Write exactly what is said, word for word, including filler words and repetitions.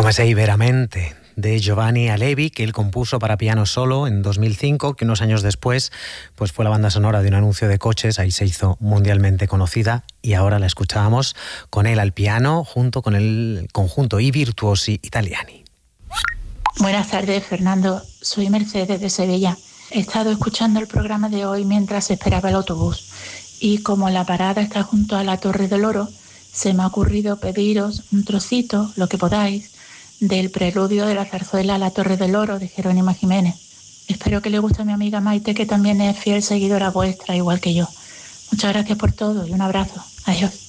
Come sei veramente, de Giovanni Alevi, que él compuso para piano solo en dos mil cinco, que unos años después pues fue la banda sonora de un anuncio de coches, ahí se hizo mundialmente conocida y ahora la escuchábamos con él al piano junto con el conjunto I Virtuosi Italiani. Buenas tardes, Fernando. Soy Mercedes de Sevilla. He estado escuchando el programa de hoy mientras esperaba el autobús y como la parada está junto a la Torre del Oro, se me ha ocurrido pediros un trocito, lo que podáis, del preludio de la zarzuela La Torre del Oro de Jerónimo Jiménez. Espero que le guste a mi amiga Maite, que también es fiel seguidora vuestra, igual que yo. Muchas gracias por todo y un abrazo. Adiós.